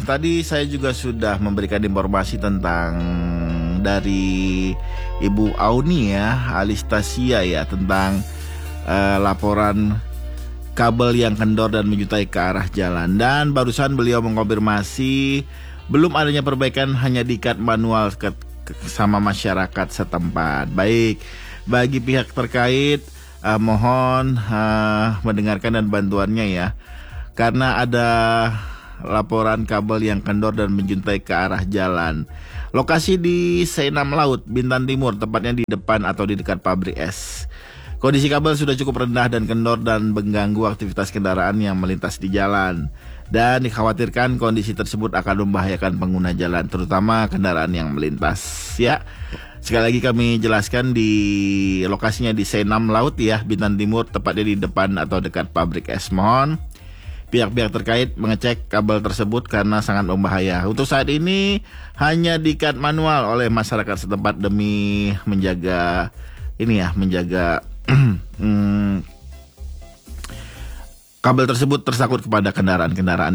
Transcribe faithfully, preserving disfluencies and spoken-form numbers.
tadi saya juga sudah memberikan informasi tentang dari Ibu Auni ya, Alistasia ya, tentang uh, laporan kabel yang kendor dan menjutai ke arah jalan. Dan barusan beliau mengkonfirmasi belum adanya perbaikan, hanya diikat manual ke, ke, sama masyarakat setempat. Baik, bagi pihak terkait uh, mohon uh, mendengarkan dan bantuannya ya, karena ada laporan kabel yang kendor dan menjuntai ke arah jalan. Lokasi di C enam Laut, Bintan Timur, tepatnya di depan atau di dekat pabrik es. Kondisi kabel sudah cukup rendah dan kendor dan mengganggu aktivitas kendaraan yang melintas di jalan. Dan dikhawatirkan kondisi tersebut akan membahayakan pengguna jalan, terutama kendaraan yang melintas. Ya, sekali lagi kami jelaskan di lokasinya di C enam Laut ya, Bintan Timur, tepatnya di depan atau dekat pabrik es. Mohon pihak-pihak terkait mengecek kabel tersebut karena sangat membahaya. Untuk saat ini hanya diikat manual oleh masyarakat setempat demi menjaga ini ya, menjaga hmm, kabel tersebut tersangkut kepada kendaraan-kendaraan